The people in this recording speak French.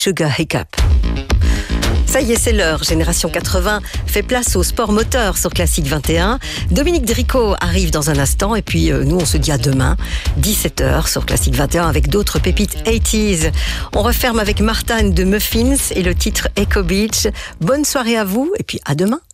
Sugar Hiccup. Ça y est, c'est l'heure. Génération 80 fait place au sport moteur sur Classique 21. Dominique Dricot arrive dans un instant et puis nous on se dit à demain, 17h sur Classique 21 avec d'autres pépites 80s. On referme avec Martin de Muffins et le titre Echo Beach. Bonne soirée à vous et puis à demain.